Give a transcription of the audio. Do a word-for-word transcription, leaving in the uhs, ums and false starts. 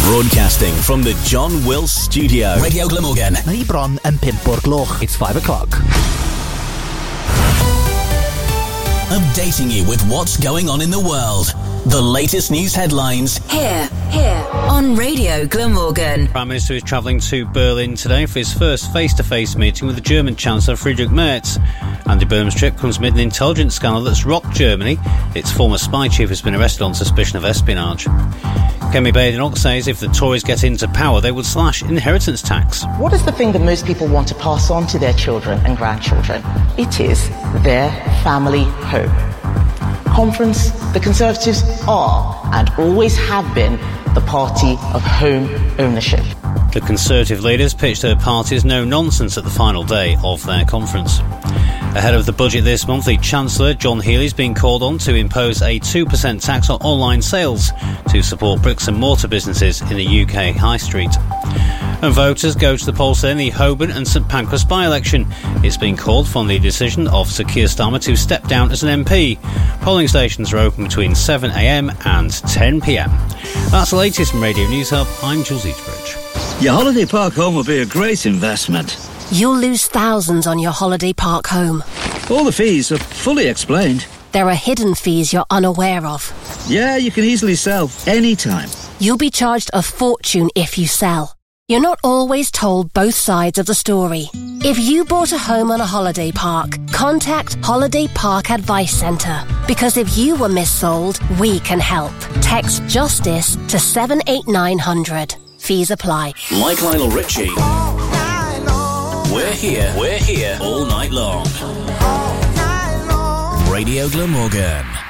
Broadcasting from the John Wills Studio. Radio Glamorgan. Ni bron yn pump o'r gloch. It's five o'clock. Updating you with what's going on in the world. The latest news headlines. Here, here, on Radio Glamorgan. Prime Minister is travelling to Berlin today for his first face-to-face meeting with the German Chancellor Friedrich Merz. Andy Burnham's trip comes amid an intelligence scandal that's rocked Germany. Its former spy chief has been arrested on suspicion of espionage. Kemi Badenoch says if the Tories get into power, they would slash inheritance tax. What is the thing that most people want to pass on to their children and grandchildren? It is their family home. Conference, the Conservatives are and always have been the party of home ownership. The Conservative leaders pitched their party's no-nonsense at the final day of their conference. Ahead of the budget this month, the Chancellor, John Healey, is being called on to impose a two percent tax on online sales to support bricks and mortar businesses in the U K high street. And voters go to the polls in the Holborn and St Pancras by-election. It's been called from the decision of Sir Keir Starmer to step down as an M P. Polling stations are open between seven a m and ten p m. That's the latest from Radio News Hub. I'm Jules Eatbridge. Your holiday park home will be a great investment. You'll lose thousands on your holiday park home. All the fees are fully explained. There are hidden fees you're unaware of. Yeah, you can easily sell anytime. You'll be charged a fortune if you sell. You're not always told both sides of the story. If you bought a home on a holiday park, contact Holiday Park Advice Centre. Because if you were missold, we can help. Text JUSTICE to seven eight nine hundred. Fees apply. Like Lionel Richie. We're here. We're here all night long. Radio Glamorgan.